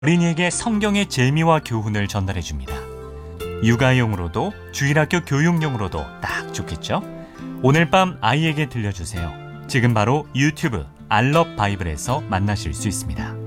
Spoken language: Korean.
어린이에게 성경의 재미와 교훈을 전달해 줍니다. 육아용으로도 주일학교 교육용으로도 딱 좋겠죠? 오늘 밤 아이에게 들려주세요. 지금 바로 유튜브 알럽 바이블에서 만나실 수 있습니다.